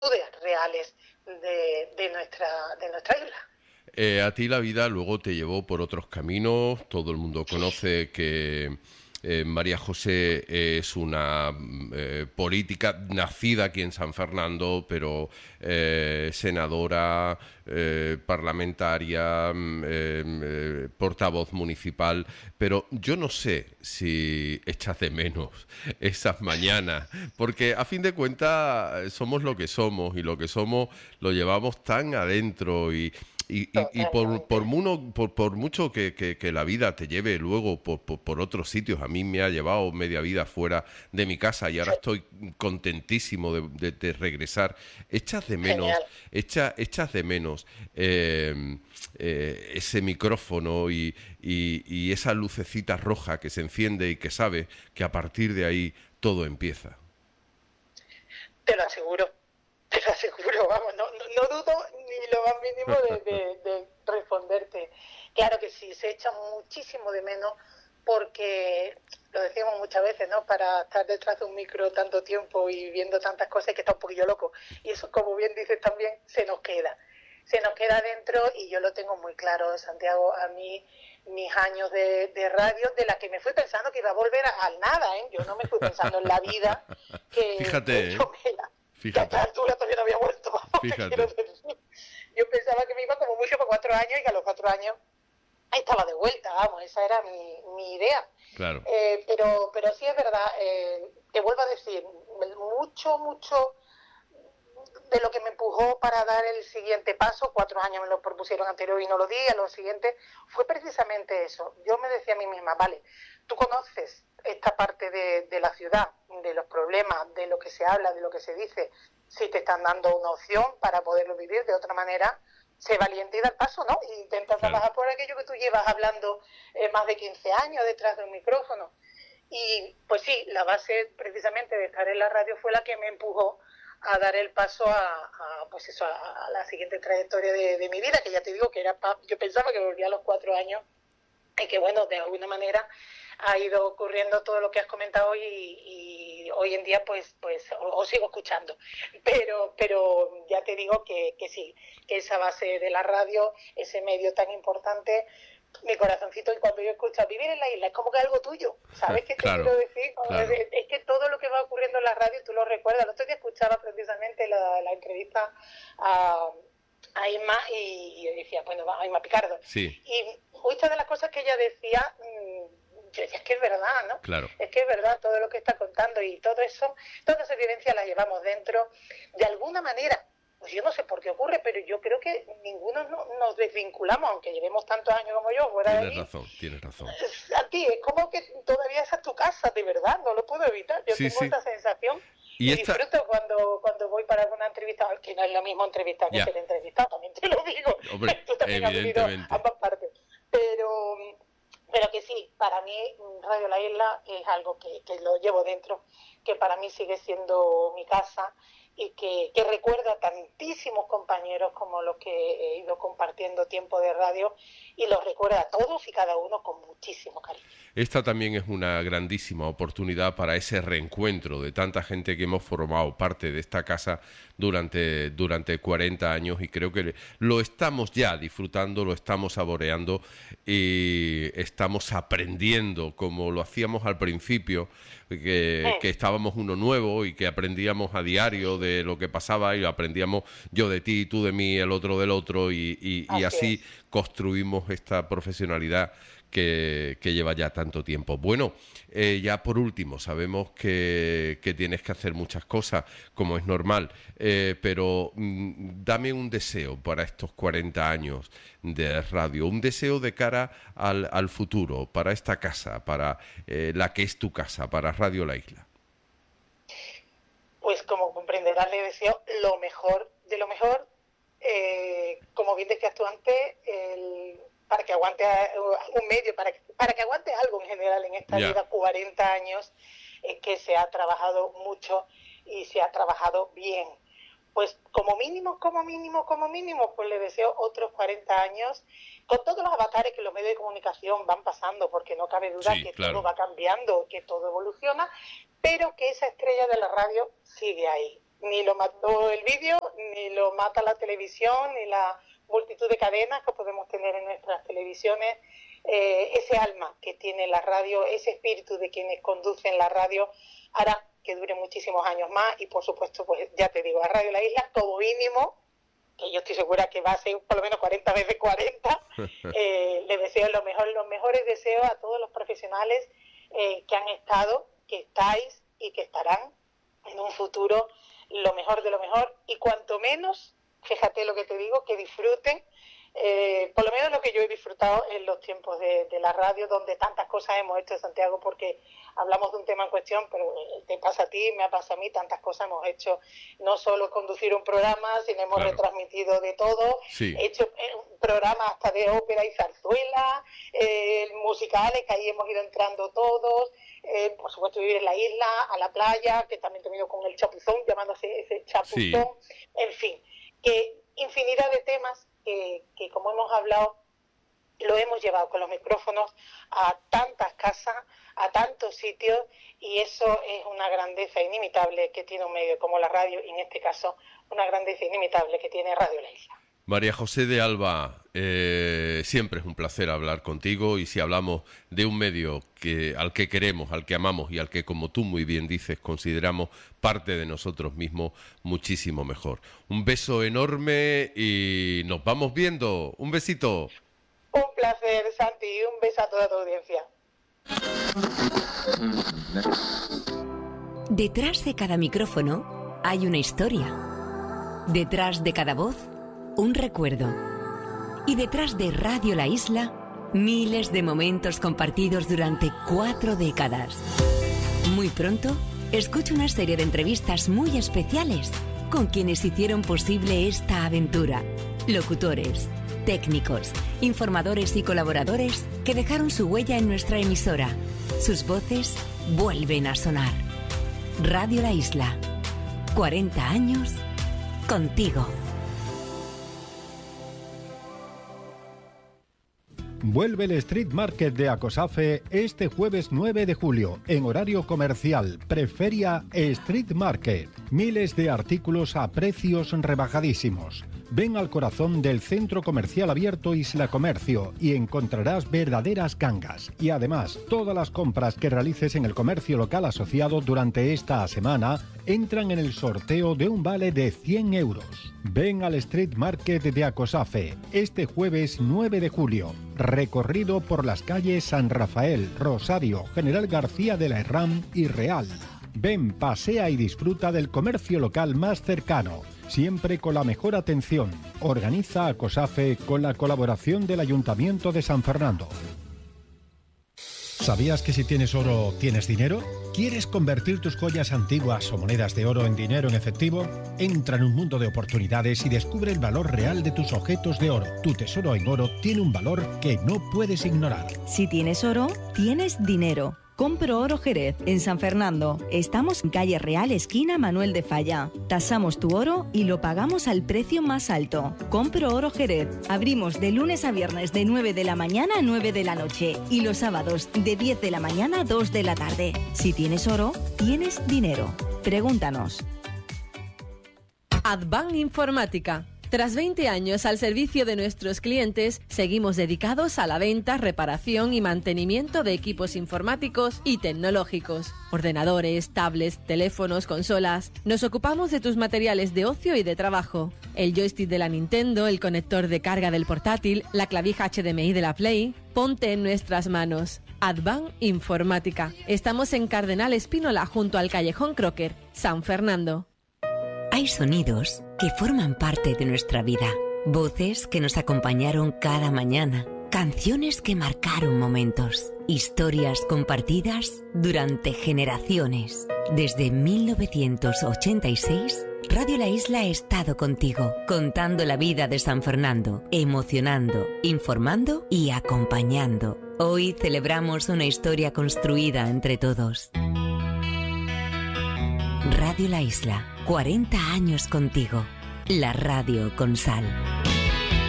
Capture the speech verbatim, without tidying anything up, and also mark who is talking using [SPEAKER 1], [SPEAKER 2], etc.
[SPEAKER 1] reales de, de nuestra de nuestra isla.
[SPEAKER 2] Eh, a ti la vida luego te llevó por otros caminos. Todo el mundo conoce que eh, María José es una eh, política nacida aquí en San Fernando, pero eh, senadora, eh, parlamentaria, mm, eh, eh, portavoz municipal. Pero yo no sé si echas de menos esas mañanas, porque a fin de cuentas somos lo que somos y lo que somos lo llevamos tan adentro y y, y, y por, por,
[SPEAKER 1] Totalmente.
[SPEAKER 2] muno, por, por mucho que, que, que la vida te lleve luego por, por, por otros sitios, a mí me ha llevado media vida fuera de mi casa y ahora
[SPEAKER 1] Sí,
[SPEAKER 2] estoy contentísimo de, de, de regresar. Echas de menos,
[SPEAKER 1] genial.
[SPEAKER 2] echa, echas de menos eh, eh, ese micrófono y, y, y esa lucecita roja que se enciende y que sabe que a partir de ahí todo empieza.
[SPEAKER 1] Te lo aseguro, te lo aseguro, vamos, no, no, no dudo ni lo más mínimo de, de, de responderte. Claro que sí, se echa muchísimo de menos porque, lo decimos muchas veces, ¿no? Para estar detrás de un micro tanto tiempo y viendo tantas cosas hay que está un poquillo loco. Y eso, como bien dices también, se nos queda. Se nos queda dentro y yo lo tengo muy claro, Santiago, a mí mis años de, de radio, de la que me fui pensando que iba a volver a- al nada, ¿eh? Yo no me fui pensando en la vida que, que
[SPEAKER 2] Fíjate, ¿eh?
[SPEAKER 1] yo me la... Que a esta
[SPEAKER 2] Fíjate,
[SPEAKER 1] altura todavía no había vuelto, vamos, te quiero
[SPEAKER 2] fíjate.
[SPEAKER 1] decir. Yo pensaba que me iba como mucho por cuatro años y que a los cuatro años estaba de vuelta, vamos, esa era mi, mi idea.
[SPEAKER 2] Claro,
[SPEAKER 1] Eh, pero, pero sí es verdad, eh, te vuelvo a decir, mucho, mucho de lo que me empujó para dar el siguiente paso, cuatro años me lo propusieron anterior y no lo di, a lo siguiente, fue precisamente eso. Yo me decía a mí misma, vale, tú conoces esta parte de, de la ciudad, de los problemas, de lo que se habla, de lo que se dice, si te están dando una opción para poderlo vivir de otra manera, sé valiente y da el paso, ¿no? E intenta
[SPEAKER 2] claro.
[SPEAKER 1] trabajar por aquello que tú llevas hablando eh, más de quince años detrás de un micrófono. Y pues sí, la base precisamente de estar en la radio fue la que me empujó a dar el paso a, a pues eso, a, a la siguiente trayectoria de, de mi vida, que ya te digo que era pa, yo pensaba que volvía a los cuatro años y que bueno, de alguna manera ha ido ocurriendo todo lo que has comentado y, y hoy en día pues pues os sigo escuchando, pero pero ya te digo que, que sí, que esa base de la radio, ese medio tan importante, mi corazoncito, y cuando yo escucho vivir en la isla es como que algo tuyo, ¿sabes qué te quiero
[SPEAKER 2] Claro,
[SPEAKER 1] decir?
[SPEAKER 2] claro.
[SPEAKER 1] Es, es que todo lo que va ocurriendo en la radio tú lo recuerdas. El otro día escuchaba precisamente la, la entrevista a, a Inma y, y decía, bueno, a Inma Picardo,
[SPEAKER 2] Sí,
[SPEAKER 1] y muchas de las cosas que ella decía, yo decía, es que es verdad, ¿no?
[SPEAKER 2] claro.
[SPEAKER 1] Es que es verdad todo lo que está contando y todo eso, toda esa vivencia la llevamos dentro de alguna manera. Pues yo no sé por qué ocurre, pero yo creo que ninguno no, nos desvinculamos, aunque llevemos tantos años como yo fuera de
[SPEAKER 2] Tienes
[SPEAKER 1] allí.
[SPEAKER 2] razón, tienes razón.
[SPEAKER 1] A ti es como que todavía esa es tu casa, de verdad, no lo puedo evitar. Yo
[SPEAKER 2] Sí,
[SPEAKER 1] tengo
[SPEAKER 2] sí.
[SPEAKER 1] esa sensación
[SPEAKER 2] Y
[SPEAKER 1] y
[SPEAKER 2] esta,
[SPEAKER 1] disfruto cuando, cuando voy para alguna entrevista, que no es lo mismo entrevista que
[SPEAKER 2] ya,
[SPEAKER 1] ser entrevistado, también te lo digo.
[SPEAKER 2] hombre,
[SPEAKER 1] Tú también has vivido
[SPEAKER 2] evidentemente.
[SPEAKER 1] ambas partes. Pero, pero que sí, para mí Radio La Isla es algo que, que lo llevo dentro, que para mí sigue siendo mi casa y que, que recuerda a tantísimos compañeros como los que he ido compartiendo tiempo de radio y los recuerda a todos y cada uno con muchísimo cariño.
[SPEAKER 2] Esta también es una grandísima oportunidad para ese reencuentro de tanta gente que hemos formado parte de esta casa durante, durante cuarenta años y creo que lo estamos ya disfrutando, lo estamos saboreando y estamos aprendiendo como lo hacíamos al principio, que, que estábamos uno nuevo y que aprendíamos a diario de lo que pasaba y aprendíamos yo de ti, tú de mí, el otro del otro y, y, y
[SPEAKER 1] Así
[SPEAKER 2] así
[SPEAKER 1] es.
[SPEAKER 2] construimos esta profesionalidad que, que lleva ya tanto tiempo. Bueno, eh, ya por último, sabemos que, que tienes que hacer muchas cosas, como es normal, eh, pero mm, dame un deseo para estos cuarenta años de radio, un deseo de cara al, al futuro, para esta casa, para eh, la que es tu casa, para Radio La Isla.
[SPEAKER 1] Pues como comprenderás, le deseo lo mejor de lo mejor. Eh, como bien decías tú antes, el, para que aguante un medio, para que, para que aguante algo en general en esta
[SPEAKER 2] Ya,
[SPEAKER 1] vida, cuarenta años, es que se ha trabajado mucho y se ha trabajado bien. Pues como mínimo, como mínimo, como mínimo, pues le deseo otros cuarenta años, con todos los avatares que los medios de comunicación van pasando, porque no cabe duda
[SPEAKER 2] sí,
[SPEAKER 1] que todo
[SPEAKER 2] claro.
[SPEAKER 1] va cambiando, que todo evoluciona, pero que esa estrella de la radio sigue ahí. ni lo mató el vídeo, ni lo mata la televisión, ni la multitud de cadenas que podemos tener en nuestras televisiones. Eh, ese alma que tiene la radio, ese espíritu de quienes conducen la radio, hará que dure muchísimos años más. Y por supuesto, pues ya te digo, a Radio La Isla, como mínimo, que yo estoy segura que va a ser por lo menos cuarenta veces cuarenta, eh, le deseo lo mejor, los mejores deseos a todos los profesionales eh, que han estado, que estáis y que estarán en un futuro, lo mejor de lo mejor. Y cuanto menos, fíjate lo que te digo, que disfruten, eh, por lo menos lo que yo he disfrutado en los tiempos de, de la radio, donde tantas cosas hemos hecho, Santiago, porque hablamos de un tema en cuestión, pero te pasa a ti, me ha pasado a mí, tantas cosas hemos hecho, no solo conducir un programa, sino hemos claro. retransmitido de todo,
[SPEAKER 2] sí.
[SPEAKER 1] he hecho un programa hasta de ópera y zarzuela, eh, musicales, que ahí hemos ido entrando todos, eh, por supuesto vivir en la isla, a la playa, que también he tenido con el chapuzón, llamándose ese chapuzón, sí. en fin, que infinidad de temas que, que como hemos hablado, lo hemos llevado con los micrófonos a tantas casas, a tantos sitios, y eso es una grandeza inimitable que tiene un medio como la radio, y en este caso una grandeza inimitable que tiene Radio La Isla.
[SPEAKER 2] María José de Alba, eh, siempre es un placer hablar contigo, y si hablamos de un medio que, al que queremos, al que amamos y al que, como tú muy bien dices, consideramos parte de nosotros mismos, muchísimo mejor. Un beso enorme y nos vamos viendo. Un besito.
[SPEAKER 1] Un placer, Santi, y un beso a toda tu audiencia.
[SPEAKER 3] Detrás de cada micrófono hay una historia. Detrás de cada voz, un recuerdo. Y detrás de Radio La Isla, miles de momentos compartidos durante cuatro décadas. Muy pronto, escucha una serie de entrevistas muy especiales con quienes hicieron posible esta aventura. Locutores, técnicos, informadores y colaboradores que dejaron su huella en nuestra emisora. Sus voces vuelven a sonar. Radio La Isla. cuarenta años contigo.
[SPEAKER 4] Vuelve el Street Market de Acosafe este jueves nueve de julio, en horario comercial, preferia Street Market. Miles de artículos a precios rebajadísimos. Ven al corazón del centro comercial abierto Isla Comercio y encontrarás verdaderas gangas. Y además, todas las compras que realices en el comercio local asociado durante esta semana entran en el sorteo de un vale de cien euros. Ven al Street Market de Acosafe este jueves nueve de julio. Recorrido por las calles San Rafael, Rosario, General García de la Herrán y Real. Ven, pasea y disfruta del comercio local más cercano, siempre con la mejor atención. Organiza Acosafe con la colaboración del Ayuntamiento de San Fernando. ¿Sabías que si tienes oro, tienes dinero? ¿Quieres convertir tus joyas antiguas o monedas de oro en dinero en efectivo? Entra en un mundo de oportunidades y descubre el valor real de tus objetos de oro. Tu tesoro en oro tiene un valor que no puedes ignorar.
[SPEAKER 5] Si tienes oro, tienes dinero. Compro Oro Jerez, en San Fernando. Estamos en calle Real, esquina Manuel de Falla. Tasamos tu oro y lo pagamos al precio más alto. Compro Oro Jerez. Abrimos de lunes a viernes de nueve de la mañana a nueve de la noche y los sábados de diez de la mañana a dos de la tarde. Si tienes oro, tienes dinero. Pregúntanos.
[SPEAKER 6] Advan Informática. Tras veinte años al servicio de nuestros clientes, seguimos dedicados a la venta, reparación y mantenimiento de equipos informáticos y tecnológicos. Ordenadores, tablets, teléfonos, consolas. Nos ocupamos de tus materiales de ocio y de trabajo. El joystick de la Nintendo, el conector de carga del portátil, la clavija H D M I de la Play. Ponte en nuestras manos. Advan Informática. Estamos en Cardenal Espínola, junto al Callejón Crocker, San Fernando.
[SPEAKER 3] Hay sonidos que forman parte de nuestra vida, voces que nos acompañaron cada mañana, canciones que marcaron momentos, historias compartidas durante generaciones. Desde mil novecientos ochenta y seis, Radio La Isla ha estado contigo, contando la vida de San Fernando, emocionando, informando y acompañando. Hoy celebramos una historia construida entre todos. Radio La Isla, cuarenta años contigo. La radio con sal.